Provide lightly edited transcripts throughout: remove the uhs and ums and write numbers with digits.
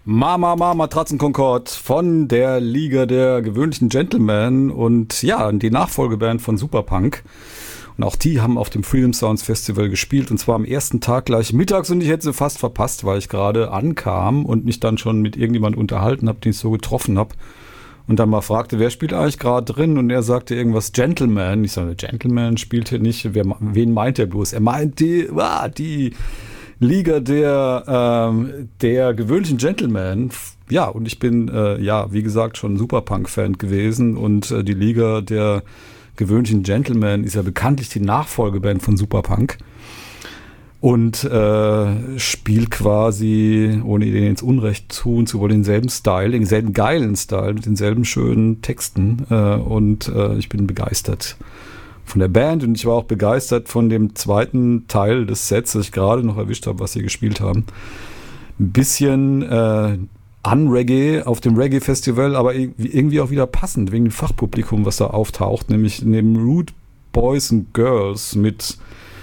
Mama, Matratzenkonkord von der Liga der gewöhnlichen Gentlemen und ja, die Nachfolgeband von Superpunk. Und auch die haben auf dem Freedom Sounds Festival gespielt und zwar am ersten Tag gleich mittags und ich hätte sie fast verpasst, weil ich gerade ankam und mich dann schon mit irgendjemand unterhalten habe, den ich so getroffen habe. Und dann mal fragte, wer spielt eigentlich gerade drin? Und er sagte irgendwas Gentleman. Ich sagte, Gentleman spielt hier nicht. Wen meint er bloß? Er meint die Liga der gewöhnlichen Gentlemen. Ja, und ich bin, wie gesagt, schon Superpunk-Fan gewesen. Und die Liga der gewöhnlichen Gentlemen ist ja bekanntlich die Nachfolgeband von Superpunk. Und spielt quasi, ohne ihnen ins Unrecht tun zu wollen, denselben Style, denselben geilen Style, mit denselben schönen Texten. Ich bin begeistert von der Band und ich war auch begeistert von dem zweiten Teil des Sets, das ich gerade noch erwischt habe, was sie gespielt haben. Ein bisschen Unreggae auf dem Reggae-Festival, aber irgendwie auch wieder passend, wegen dem Fachpublikum, was da auftaucht, nämlich neben Rude Boys and Girls mit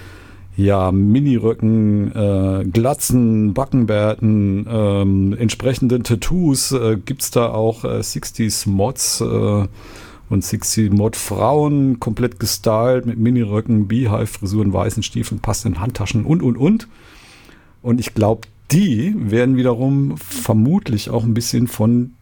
Miniröcken, Glatzen, Backenbärten, entsprechenden Tattoos, gibt's da auch 60s Mods und 60 Mod-Frauen, komplett gestylt mit Miniröcken, Beehive-Frisuren, weißen Stiefeln, passenden Handtaschen und. Und ich glaube, die werden wiederum vermutlich auch ein bisschen von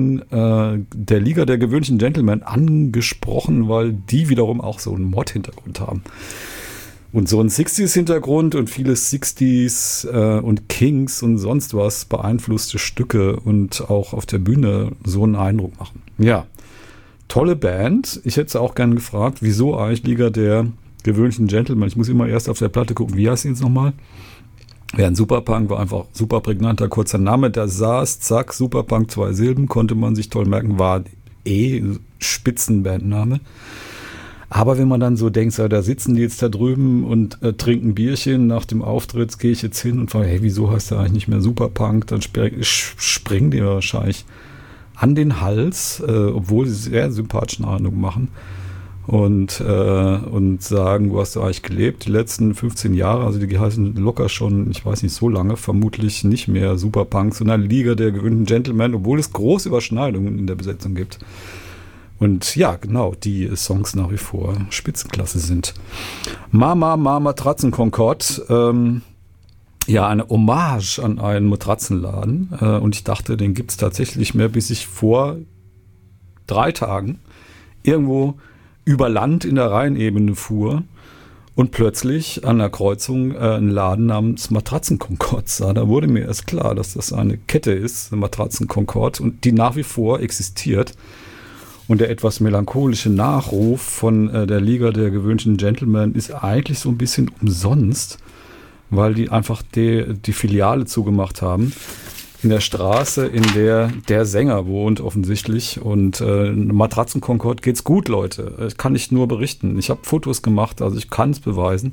der Liga der gewöhnlichen Gentlemen angesprochen, weil die wiederum auch so einen Mod-Hintergrund haben. Und so ein 60s-Hintergrund und viele 60s und Kings und sonst was beeinflusste Stücke und auch auf der Bühne so einen Eindruck machen. Ja, tolle Band. Ich hätte auch gerne gefragt, wieso eigentlich Liga der gewöhnlichen Gentlemen? Ich muss immer erst auf der Platte gucken, wie heißt sie jetzt nochmal? Während Superpunk war einfach super prägnanter, kurzer Name. Da saß, zack, Superpunk, 2 Silben, konnte man sich toll merken, war Spitzenbandname. Aber wenn man dann so denkt, da sitzen die jetzt da drüben und trinken Bierchen nach dem Auftritt, gehe ich jetzt hin und frage, hey, wieso heißt der eigentlich nicht mehr Superpunk? Dann springen die wahrscheinlich an den Hals, obwohl sie sehr sympathischen Eindruck machen und sagen, wo hast du eigentlich gelebt? Die letzten 15 Jahre, also die heißen locker schon, ich weiß nicht, so lange, vermutlich nicht mehr Superpunk, sondern Liga der gewöhnlichen Gentlemen, obwohl es große Überschneidungen in der Besetzung gibt. Und ja, genau, die Songs nach wie vor Spitzenklasse sind. Mama, Matratzenkonkord, eine Hommage an einen Matratzenladen. Und ich dachte, den gibt es tatsächlich nicht mehr, bis ich vor 3 Tagen irgendwo über Land in der Rheinebene fuhr und plötzlich an der Kreuzung einen Laden namens Matratzenkonkord sah. Da wurde mir erst klar, dass das eine Kette ist, Matratzenkonkord, und die nach wie vor existiert. Und der etwas melancholische Nachruf von der Liga der gewöhnlichen Gentlemen ist eigentlich so ein bisschen umsonst, weil die einfach die Filiale zugemacht haben in der Straße, in der der Sänger wohnt offensichtlich. Und Matratzenkonkord geht's gut, Leute. Das kann ich nur berichten. Ich habe Fotos gemacht, also ich kann es beweisen.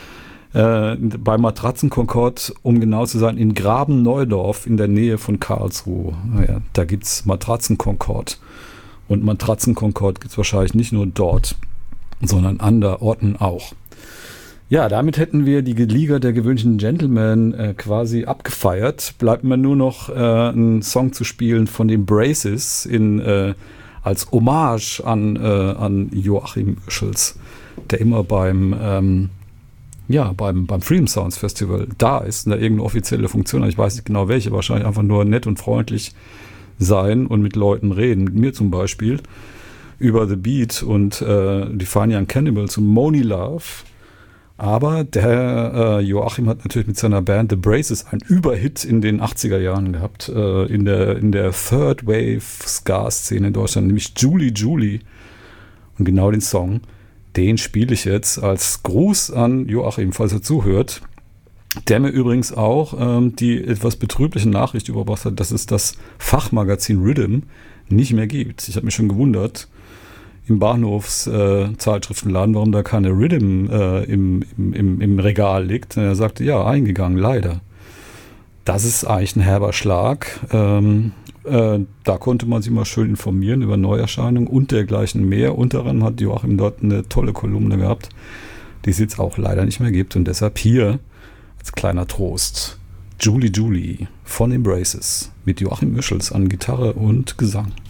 Bei Matratzenkonkord, um genau zu sein, in Graben-Neudorf in der Nähe von Karlsruhe. Naja, da gibt's Matratzenkonkord. Und Matratzenkonkord gibt es wahrscheinlich nicht nur dort, sondern an der Orten auch. Ja, damit hätten wir die Liga der gewöhnlichen Gentlemen quasi abgefeiert. Bleibt mir nur noch einen Song zu spielen von den Braces als Hommage an Joachim Oeschels, der immer beim Freedom Sounds Festival da ist, in der irgendeine offizielle Funktion, ich weiß nicht genau welche, wahrscheinlich einfach nur nett und freundlich sein und mit Leuten reden, mit mir zum Beispiel, über The Beat und die Fine Young Cannibals und Moni Love. Aber der Joachim hat natürlich mit seiner Band The Braces einen Überhit in den 80er Jahren gehabt, in der Third Wave Ska-Szene in Deutschland, nämlich Julie Julie. Und genau den Song, den spiele ich jetzt als Gruß an Joachim, falls er zuhört. Der mir übrigens auch die etwas betrübliche Nachricht überbracht hat, dass es das Fachmagazin Rhythm nicht mehr gibt. Ich habe mich schon gewundert im Bahnhofszeitschriftenladen, warum da keine Rhythm im Regal liegt. Und er sagte, ja, eingegangen, leider. Das ist eigentlich ein herber Schlag. Da konnte man sich mal schön informieren über Neuerscheinungen und dergleichen mehr. Unter anderem hat Joachim dort eine tolle Kolumne gehabt, die es jetzt auch leider nicht mehr gibt. Und deshalb hier als kleiner Trost Julie Julie von Embraces mit Joachim Mischels an Gitarre und Gesang.